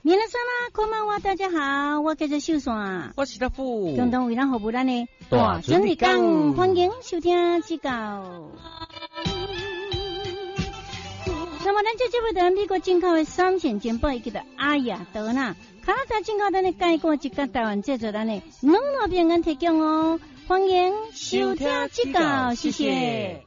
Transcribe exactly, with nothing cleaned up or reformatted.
皆さんこんばんは，大家好，我叫做秀山， 我是大富， 共同为咱服务咱的大准日讲，欢迎收听指教。那么咱这这位在美国进口的三线煎包，伊叫做阿雅德纳，卡达进口咱的介过一家台湾制作咱的农老平安提供哦，欢迎收听指教，谢谢。